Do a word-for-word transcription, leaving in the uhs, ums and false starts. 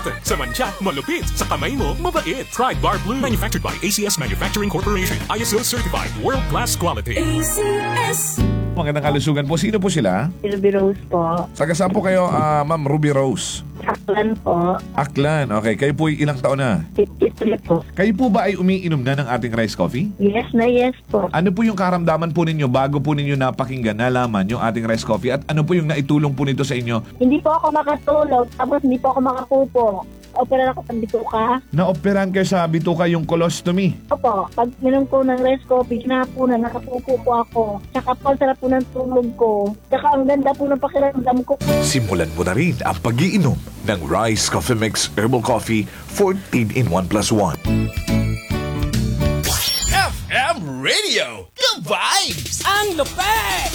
Sa mancha, malupit. Sa kamay mo, mabait. Try Bar Blue. Manufactured by A C S Manufacturing Corporation. I S O certified. World-class quality. A C S. Magandang kalusugan po. Sino po sila? Ruby Rose po. Taga saan po kayo, ah, Ma'am Ruby Rose? Aklan po. Aklan. Okay. Kayo po ilang taon na? fifty-three po. Kayo po ba ay umiinom na ng ating rice coffee? Yes na yes po. Ano po yung karamdaman po ninyo bago po ninyo napakinggan, nalaman yung ating rice coffee? At ano po yung naitulong po nito sa inyo? Hindi po ako makatulog, tapos hindi po ako makapupo. Opera ako ng bituka. Naoperahan kayo sa bituka yung colostomy. Opo, pag minom ko ng rice coffee, hinapunan, nakapupo po ako. Tsaka po, sarap po ng tulog ko. Tsaka ang ganda po ng pakiramdam ko. Simulan mo na rin ang pag-iinom ng Rice Coffee Mix Herbal Coffee fourteen in one plus one. F M Radio. Good vibes! Ang lupet!